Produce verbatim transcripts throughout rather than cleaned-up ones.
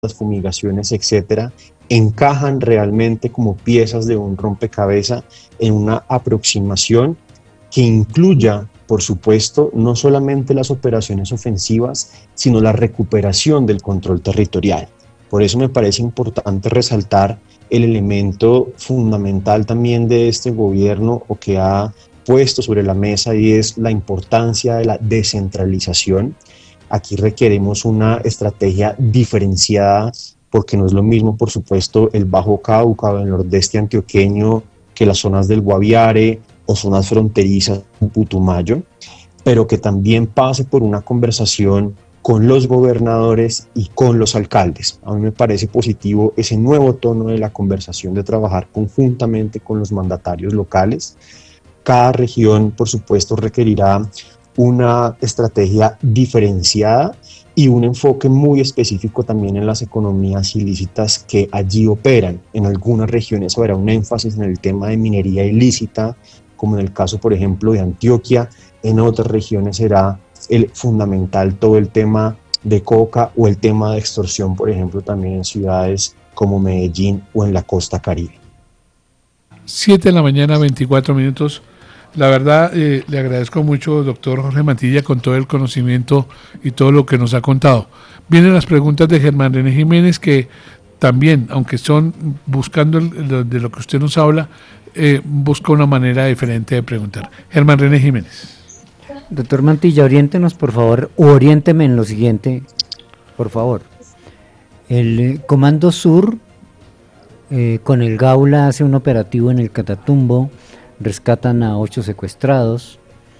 las fumigaciones, etcétera, encajan realmente como piezas de un rompecabezas en una aproximación que incluya, por supuesto, no solamente las operaciones ofensivas, sino la recuperación del control territorial. Por eso me parece importante resaltar el elemento fundamental también de este gobierno, o que ha puesto sobre la mesa, y es la importancia de la descentralización. Aquí requerimos una estrategia diferenciada, porque no es lo mismo, por supuesto, el Bajo Cauca o el nordeste antioqueño que las zonas del Guaviare o zonas fronterizas en Putumayo, pero que también pase por una conversación con los gobernadores y con los alcaldes. A mí me parece positivo ese nuevo tono de la conversación, de trabajar conjuntamente con los mandatarios locales. Cada región, por supuesto, requerirá una estrategia diferenciada y un enfoque muy específico también en las economías ilícitas que allí operan. En algunas regiones habrá un énfasis en el tema de minería ilícita, como en el caso, por ejemplo, de Antioquia. En otras regiones será el fundamental todo el tema de coca o el tema de extorsión, por ejemplo, también en ciudades como Medellín o en la costa Caribe. siete de la mañana, veinticuatro minutos. La verdad, eh, le agradezco mucho, doctor Jorge Mantilla, con todo el conocimiento y todo lo que nos ha contado. Vienen las preguntas de Germán René Jiménez, que también, aunque son buscando el, de lo que usted nos habla, eh, busca una manera diferente de preguntar. Germán René Jiménez. Doctor Mantilla, oriéntenos, por favor, o oriénteme en lo siguiente, por favor. El eh, Comando Sur, eh, con el Gaula, hace un operativo en el Catatumbo, rescatan a ocho secuestrados.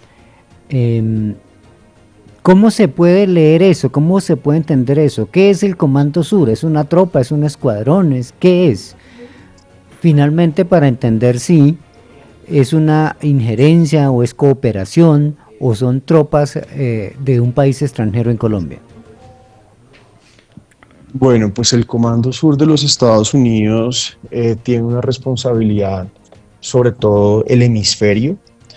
Eh, ¿Cómo se puede leer eso? ¿Cómo se puede entender eso? ¿Qué es el Comando Sur? ¿Es una tropa? ¿Es un escuadrón? ¿Es, qué es? Finalmente, para entender si es una injerencia o es cooperación o son tropas eh, de un país extranjero en Colombia. Bueno, pues el Comando Sur de los Estados Unidos eh, tiene una responsabilidad, sobre todo el hemisferio.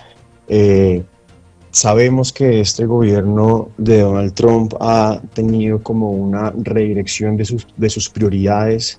Eh, sabemos que este gobierno de Donald Trump ha tenido como una redirección de sus, de sus prioridades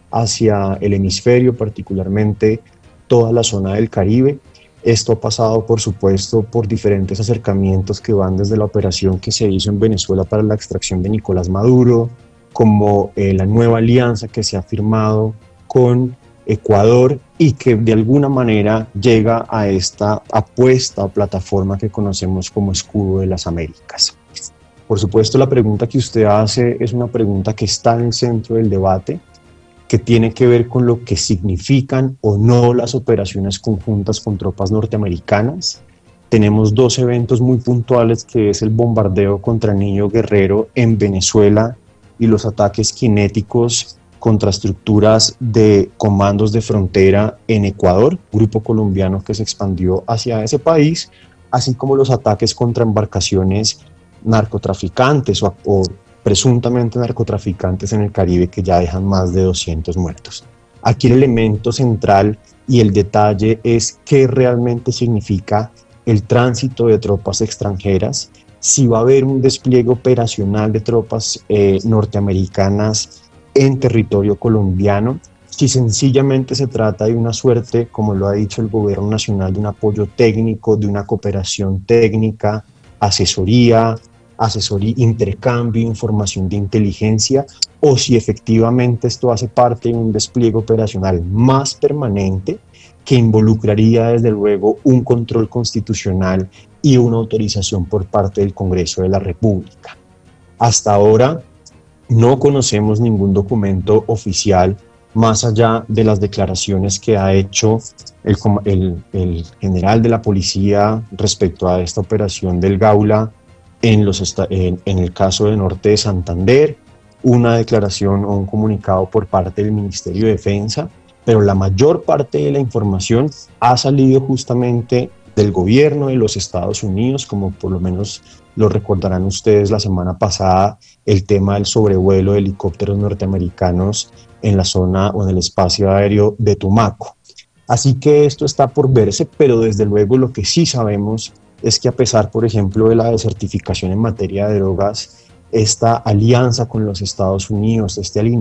hacia el hemisferio, particularmente toda la zona del Caribe. Esto ha pasado, por supuesto, por diferentes acercamientos que van desde la operación que se hizo en Venezuela para la extracción de Nicolás Maduro, como eh, la nueva alianza que se ha firmado con Ecuador y que de alguna manera llega a esta apuesta o plataforma que conocemos como Escudo de las Américas. Por supuesto, la pregunta que usted hace es una pregunta que está en el centro del debate, que tiene que ver con lo que significan o no las operaciones conjuntas con tropas norteamericanas. Tenemos dos eventos muy puntuales, que es el bombardeo contra Niño Guerrero en Venezuela y los ataques cinéticos contra estructuras de comandos de frontera en Ecuador, grupo colombiano que se expandió hacia ese país, así como los ataques contra embarcaciones narcotraficantes o, o presuntamente narcotraficantes en el Caribe, que ya dejan más de doscientos muertos. Aquí el elemento central y el detalle es qué realmente significa el tránsito de tropas extranjeras, si va a haber un despliegue operacional de tropas eh, norteamericanas en territorio colombiano, si sencillamente se trata de una suerte, como lo ha dicho el gobierno nacional, de un apoyo técnico, de una cooperación técnica, asesoría, asesoría, intercambio, información de inteligencia, o si efectivamente esto hace parte de un despliegue operacional más permanente que involucraría desde luego un control constitucional y una autorización por parte del Congreso de la República. Hasta ahora no conocemos ningún documento oficial más allá de las declaraciones que ha hecho el, el, el general de la policía respecto a esta operación del Gaula en, los, en, en el caso de Norte de Santander, una declaración o un comunicado por parte del Ministerio de Defensa, pero la mayor parte de la información ha salido justamente del gobierno de los Estados Unidos, como por lo menos lo recordarán ustedes la semana pasada, el tema del sobrevuelo de helicópteros norteamericanos en la zona o en el espacio aéreo de Tumaco. Así que esto está por verse, pero desde luego lo que sí sabemos es que a pesar, por ejemplo, de la desertificación en materia de drogas esta alianza con los Estados Unidos, este alineamiento